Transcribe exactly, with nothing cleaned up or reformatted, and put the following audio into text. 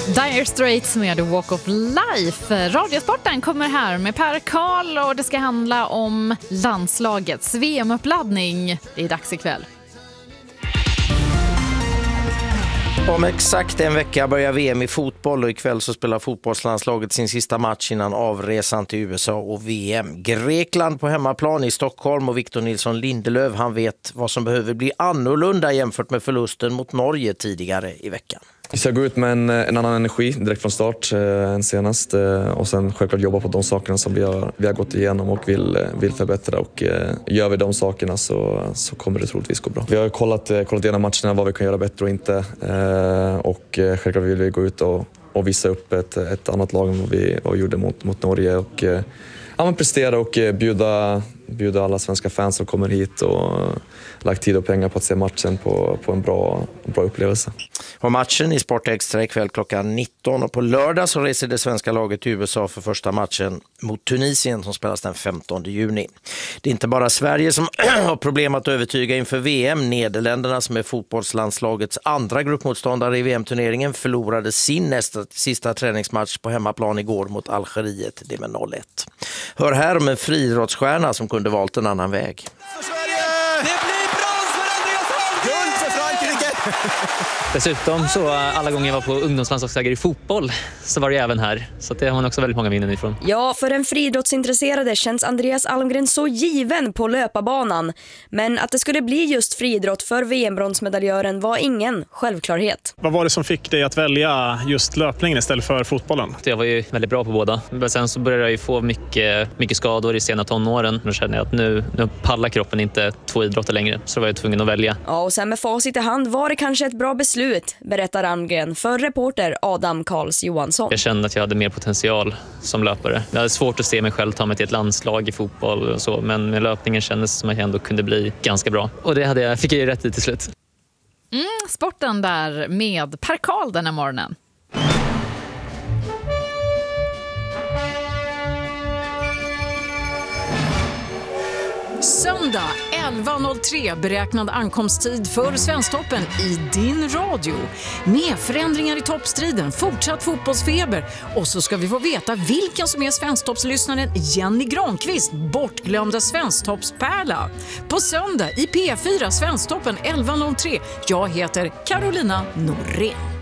Dire Straits med Walk of Life. Radiosporten kommer här med Per Karl och det ska handla om landslagets V M-uppladdning. Det är dags ikväll. Om exakt en vecka börjar V M i fotboll och ikväll så spelar fotbollslandslaget sin sista match innan avresan till U S A och V M. Grekland på hemmaplan i Stockholm och Victor Nilsson Lindelöf, han vet vad som behöver bli annorlunda jämfört med förlusten mot Norge tidigare i veckan. Vi ska gå ut med en, en annan energi direkt från start eh, än senast eh, och sen självklart jobba på de sakerna som vi har, vi har gått igenom och vill, vill förbättra och eh, gör vi de sakerna så, så kommer det troligtvis gå bra. Vi har kollat, eh, kollat igenom matcherna vad vi kan göra bättre och inte eh, och eh, självklart vill vi gå ut och, och visa upp ett, ett annat lag än vad vi och gjorde mot, mot Norge och eh, ja, men prestera och eh, bjuda, bjuda alla svenska fans som kommer hit och lagt tid och pengar på att se matchen på, på en bra, bra upplevelse. Och matchen i Sport Extra ikväll klockan nitton och på lördag så reser det svenska laget till U S A för första matchen mot Tunisien som spelas den femtonde juni. Det är inte bara Sverige som har problem att övertyga inför V M. Nederländerna som är fotbollslandslagets andra gruppmotståndare i V M-turneringen förlorade sin nästa, sista träningsmatch på hemmaplan igår mot Algeriet, det med noll ett. Hör här om en friidrottsstjärna som kunde valt en annan väg. För Sverige! Det blir brons för Andreas Hallgren! Guld för Frankrike! Dessutom så alla gånger jag var på ungdomslandslagsläger i fotboll så var det även här. Så det har man också väldigt många minnen ifrån. Ja, för en friidrottsintresserade känns Andreas Almgren så given på löparbanan. Men att det skulle bli just friidrott för V M-bronsmedaljören var ingen självklarhet. Vad var det som fick dig att välja just löpningen istället för fotbollen? Jag var ju väldigt bra på båda. Men sen så började jag ju få mycket, mycket skador i sena tonåren. Då kände jag att nu, nu pallar kroppen inte två idrotter längre. Så var jag tvungen att välja. Ja, och sen med facit i hand var det kanske ett bra beslut, berättar Almgren för reporter Adam Karls Johansson. Jag kände att jag hade mer potential som löpare. Jag hade svårt att se mig själv ta mig till ett landslag i fotboll och så. Men med löpningen kändes som att jag ändå kunde bli ganska bra. Och det hade jag, fick jag ju rätt i till slut. Mm, sporten där med Per Karl den här morgonen. Söndag elva noll tre beräknad ankomsttid för Svensktoppen i din radio. Med förändringar i toppstriden, fortsatt fotbollsfeber och så ska vi få veta vilken som är Svensktoppslyssnaren Jenny Granqvist, bortglömda Svensktoppspärla. På söndag i P fyra Svensktoppen elva noll tre. Jag heter Carolina Norén.